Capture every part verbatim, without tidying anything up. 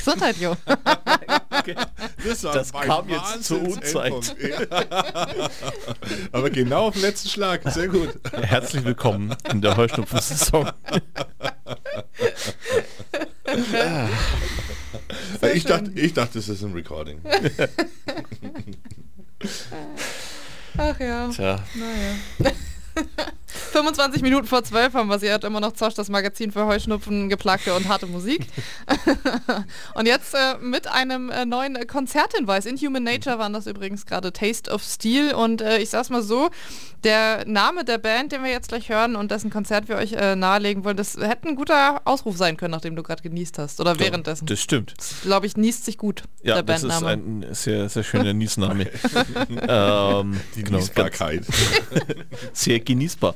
Gesundheit, Jo. Okay. Das, das kam jetzt zur Unzeit. Aber genau auf den letzten Schlag. Sehr gut. Herzlich willkommen in der Heuschnupfen-Saison. ich, dachte, ich dachte, es ist ein Recording. Ach ja. Tja. Naja. fünfundzwanzig Minuten vor zwölf haben wir sie. Ihr hört immer noch Zosch, das Magazin für Heuschnupfen, Geplagte und harte Musik. Und jetzt äh, mit einem äh, neuen äh, Konzerthinweis. In Human Nature waren das übrigens gerade Taste of Steel. Und äh, ich sag's mal so, der Name der Band, den wir jetzt gleich hören und dessen Konzert wir euch äh, nahelegen wollen, das hätte ein guter Ausruf sein können, nachdem du gerade genießt hast. Oder währenddessen. Das stimmt. Glaube ich, niest sich gut, ja, der das Bandname. ist ein sehr, sehr schöner Niesname. ähm, Die genau, Genießbarkeit. Sehr genießbar.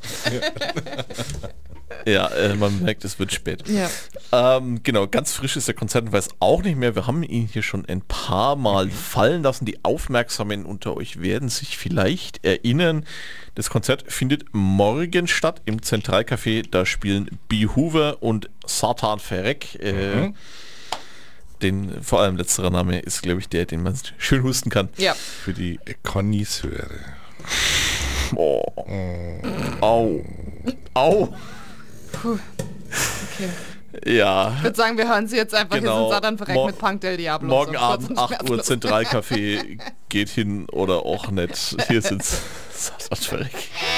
Ja, äh, man merkt, es wird spät. Ja. Ähm, genau, ganz frisch ist der Konzerthinweis auch nicht mehr. Wir haben ihn hier schon ein paar Mal fallen lassen. Die Aufmerksamen unter euch werden sich vielleicht erinnern. Das Konzert findet morgen statt im Zentralcafé. Da spielen Behover und Satan Verreck. Äh, mhm. Den, vor allem letzterer Name ist, glaube ich, der, den man schön husten kann. Ja. Für die Connoisseure. Oh. Au. Au. Puh. Okay. Ja. Ich würde sagen, wir hören sie jetzt einfach. Genau. Hier sind Satan Verreck Mor- mit Punk del Diablo. Morgen so Abend acht Uhr Zentralcafé, geht hin oder auch nicht. Hier sind's Satan Verreck.